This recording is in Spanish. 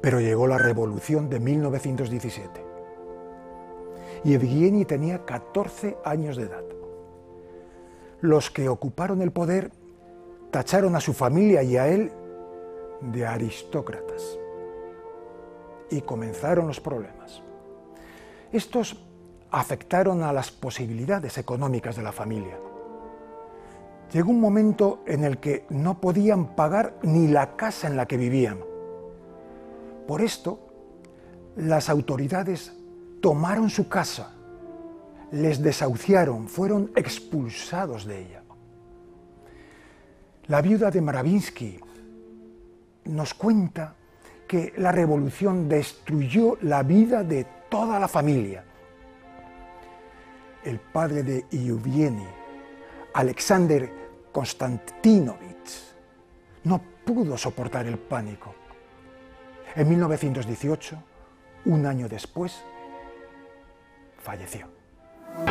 Pero llegó la revolución de 1917 y Evgueni tenía 14 años de edad. Los que ocuparon el poder tacharon a su familia y a él de aristócratas. Y comenzaron los problemas. Estos afectaron a las posibilidades económicas de la familia. Llegó un momento en el que no podían pagar ni la casa en la que vivían. Por esto, las autoridades tomaron su casa, les desahuciaron, fueron expulsados de ella. La viuda de Mravinsky nos cuenta que la revolución destruyó la vida de toda la familia. El padre de Evgueni, Alexander Konstantinovich, no pudo soportar el pánico. En 1918, un año después, falleció.